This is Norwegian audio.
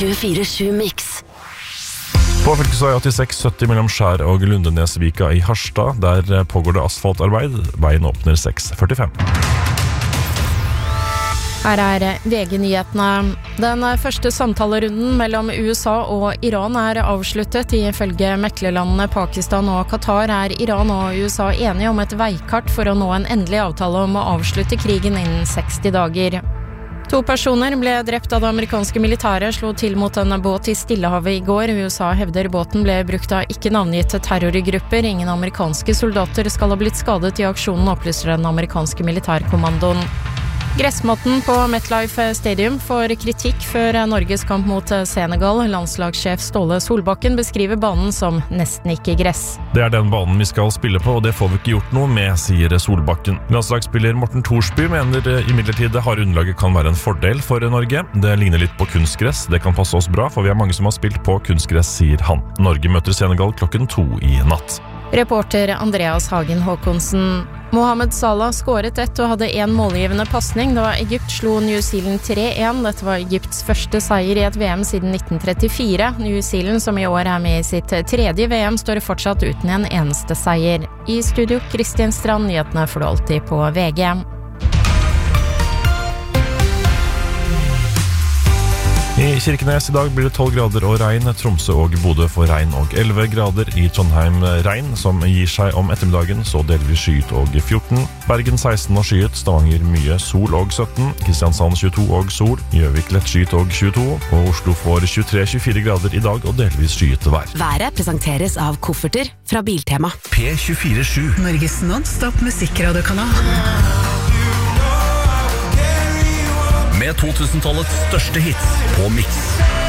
24/7 Mix. På fylkesvei 86, 70 mellom Skjær og Lundenesvika i Harstad, der pågår det asfaltarbeid. Veien åpner 6:45. Her er VG-nyhetene. Den første samtalerunden mellom USA og Iran er avsluttet. Ifølge meklerlandene Pakistan og Qatar er Iran og USA enige om et veikart for å nå en endelig avtale om å avslutte krigen innen 60 dager. 2 personer ble drept av det amerikanske militæret, slo til mot en båt i Stillehavet i går. USA hevder båten ble brukt av ikke navngitte terrorgrupper. Ingen amerikanske soldater skal ha blitt skadet i aksjonen, opplyser den amerikanske militærkommandoen. Gressmatten på MetLife Stadium får kritikk før Norges kamp mot Senegal. Landslagssjef Ståle Solbakken beskriver banen som nesten ikke gress. Det er den banen vi skal spille på, og det får vi ikke gjort noe med, sier Solbakken. Landslagsspiller Morten Thorsby mener imidlertid det harde underlaget kan være en fordel for Norge. Det ligner litt på kunstgress. Det kan passe oss bra, for vi er mange som har spilt på kunstgress, sier han. Norge møter Senegal 2:00 i natt. Reporter Andreas Hagen Håkonsen. Mohamed Salah skåret 1 og hadde 1 målgivende passning da Egypt slo New Zealand 3-1. Dette var Egypts første seier i et VM siden 1934. New Zealand, som i år er med i sitt 3. VM, står fortsatt uten en eneste seier. I studio, Kristin Strand, nyhetene får du alltid på VG. I Kirkenes i dag blir det 12 grader og regn. Tromsø og Bodø får regn og 11 grader. I Trondheim regn som gir seg om ettermiddagen, så delvis skyet og 14. Bergen 16 og skyet. Stavanger mye sol og 17. Kristiansand 22 og sol. Gjøvik lett skyet og 22. Og Oslo får 23-24 grader i dag og delvis skyet vær. Været presenteres av kofferter fra Biltema. P24/7. Norges non-stop musikkradiokanal. Med 2000-tallets største hits på Mix.